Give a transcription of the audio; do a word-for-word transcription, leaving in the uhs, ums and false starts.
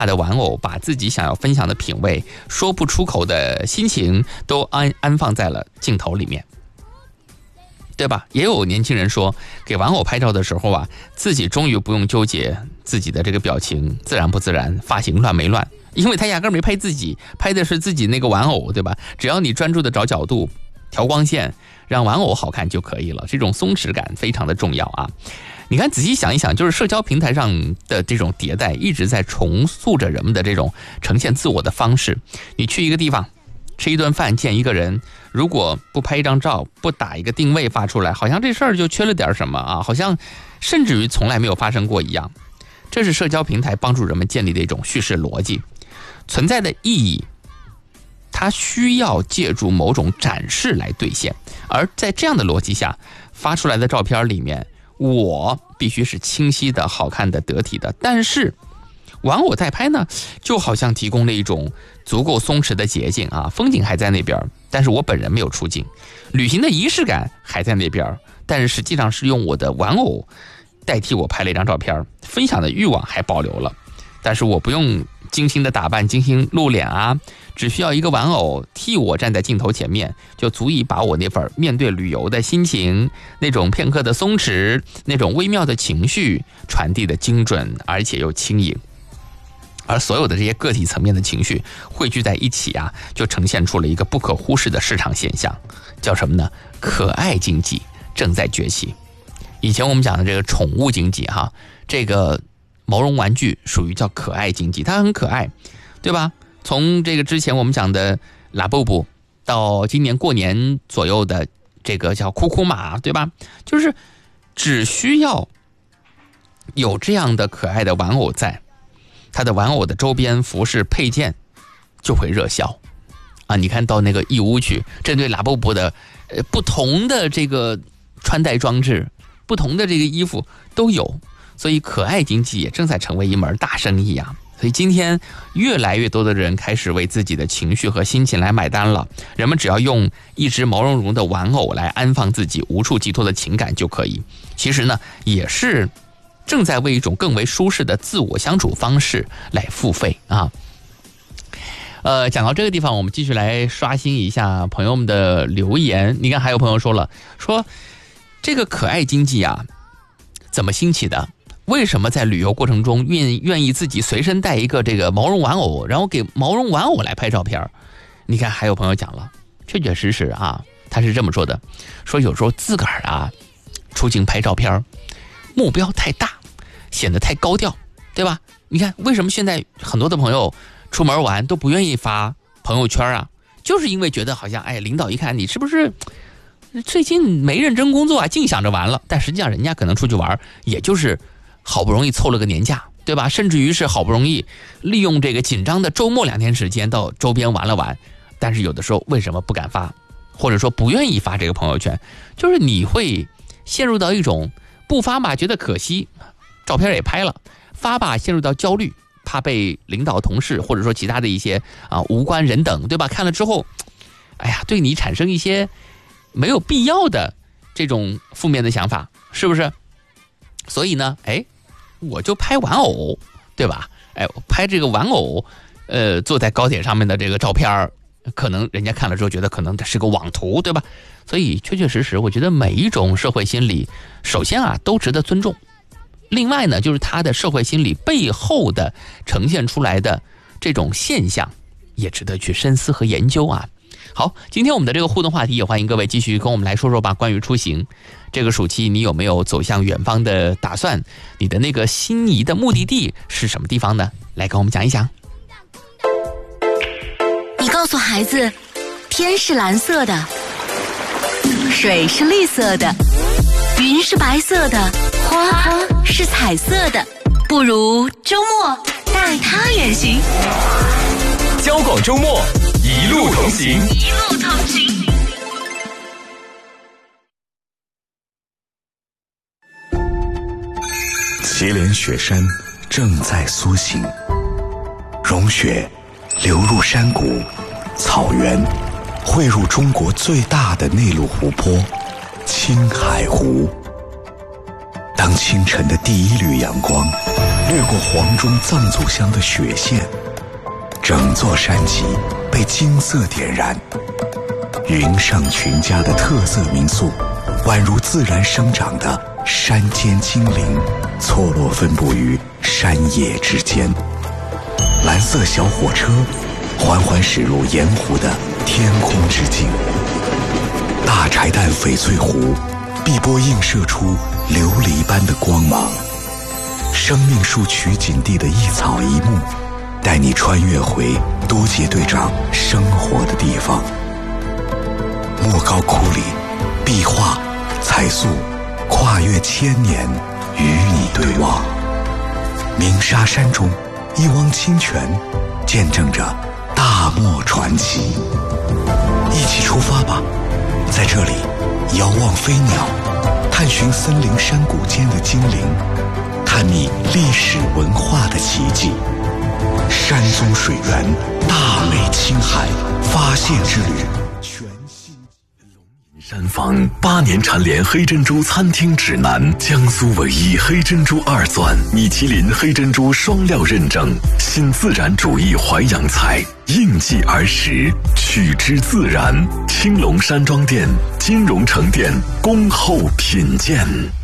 的玩偶把自己想要分享的品味、说不出口的心情都安安放在了镜头里面，对吧？也有年轻人说，给玩偶拍照的时候啊，自己终于不用纠结自己的这个表情自然不自然，发型乱没乱，因为他压根没拍自己，拍的是自己那个玩偶，对吧？只要你专注的找角度、调光线，让玩偶好看就可以了。这种松弛感非常的重要啊！你看，仔细想一想，就是社交平台上的这种迭代，一直在重塑着人们的这种呈现自我的方式。你去一个地方吃一顿饭，见一个人，如果不拍一张照，不打一个定位发出来，好像这事儿就缺了点什么啊，好像甚至于从来没有发生过一样。这是社交平台帮助人们建立的一种叙事逻辑，存在的意义，它需要借助某种展示来兑现。而在这样的逻辑下，发出来的照片里面，我必须是清晰的、好看的、得体的，但是玩偶代拍呢，就好像提供了一种足够松弛的捷径啊，风景还在那边，但是我本人没有出镜，旅行的仪式感还在那边，但是实际上是用我的玩偶代替我拍了一张照片，分享的欲望还保留了，但是我不用精心的打扮、精心露脸啊，只需要一个玩偶替我站在镜头前面，就足以把我那份面对旅游的心情、那种片刻的松弛、那种微妙的情绪传递的精准，而且又轻盈。而所有的这些个体层面的情绪汇聚在一起啊，就呈现出了一个不可忽视的市场现象，叫什么呢？可爱经济正在崛起。以前我们讲的这个宠物经济哈，这个毛绒玩具属于叫可爱经济，它很可爱，对吧？从这个之前我们讲的拉布布，到今年过年左右的这个叫酷酷马，对吧？就是只需要有这样的可爱的玩偶在，它的玩偶的周边服饰配件就会热销啊！你看到那个义乌去，针对拉布布的呃不同的这个穿戴装置、不同的这个衣服都有，所以可爱经济也正在成为一门大生意啊！所以今天越来越多的人开始为自己的情绪和心情来买单了。人们只要用一只毛茸茸的玩偶来安放自己无处寄托的情感就可以。其实呢，也是正在为一种更为舒适的自我相处方式来付费啊。呃，讲到这个地方，我们继续来刷新一下朋友们的留言。你看，还有朋友说了，说这个可爱经济啊，怎么兴起的？为什么在旅游过程中愿愿意自己随身带一个这个毛绒玩偶，然后给毛绒玩偶来拍照片？你看，还有朋友讲了，确确实实啊，他是这么说的，说有时候自个儿啊出境拍照片，目标太大，显得太高调，对吧？你看为什么现在很多的朋友出门玩都不愿意发朋友圈啊？就是因为觉得好像哎，领导一看你是不是最近没认真工作啊，净想着玩了。但实际上人家可能出去玩，也就是好不容易凑了个年假，对吧？甚至于是好不容易利用这个紧张的周末两天时间到周边玩了玩。但是有的时候为什么不敢发，或者说不愿意发这个朋友圈，就是你会陷入到一种不发吧觉得可惜，照片也拍了，发吧陷入到焦虑，怕被领导同事或者说其他的一些啊无关人等，对吧？看了之后，哎呀，对你产生一些没有必要的这种负面的想法，是不是？所以呢，哎，我就拍玩偶，对吧？哎，我拍这个玩偶，呃，坐在高铁上面的这个照片，可能人家看了之后觉得可能这是个网图，对吧？所以确确实实，我觉得每一种社会心理，首先啊都值得尊重。另外呢，就是它的社会心理背后的呈现出来的这种现象，也值得去深思和研究啊。好，今天我们的这个互动话题也欢迎各位继续跟我们来说说吧。关于出行，这个暑期你有没有走向远方的打算？你的那个心仪的目的地是什么地方呢？来跟我们讲一讲。 你告诉孩子，天是蓝色的，水是绿色的，云是白色的，花是彩色的，不如周末带他远行。 交广周末一路同行， 一路同行。 祁连雪山正在苏醒，融雪流入山谷、草原，汇入中国最大的内陆湖泊——青海湖。当清晨的第一缕阳光，掠过黄钟藏族乡的雪线，整座山脊被金色点燃。云上群家的特色民宿，宛如自然生长的山间精灵，错落分布于山野之间。蓝色小火车缓缓驶入盐湖的天空之境，大柴旦翡翠湖碧波映射出琉璃般的光芒。生命树取景地的一草一木，带你穿越回多杰队长生活的地方。莫高窟里，壁画彩塑跨越千年，与你对望。鸣沙山中，一汪清泉见证着大漠传奇。一起出发吧，在这里遥望飞鸟，探寻森林山谷间的精灵，探秘历史文化的奇迹。山宗水源，大美青海发现之旅，全新山坊八年蝉联黑珍珠餐厅指南，江苏唯一黑珍珠二钻，米其林黑珍珠双料认证，新自然主义淮扬菜，应季而食，取之自然。青龙山庄店、金融城店恭候品鉴。